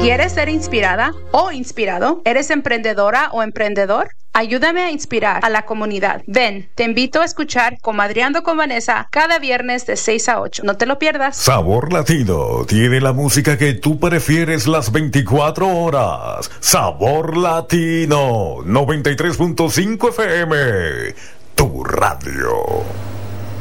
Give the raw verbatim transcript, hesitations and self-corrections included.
¿Quieres ser inspirada o inspirado? ¿Eres emprendedora o emprendedor? Ayúdame a inspirar a la comunidad. Ven, te invito a escuchar Comadreando con Vanessa cada viernes de seis a ocho. No te lo pierdas. Sabor Latino tiene la música que tú prefieres las veinticuatro horas. Sabor Latino noventa y tres punto cinco F M, tu radio.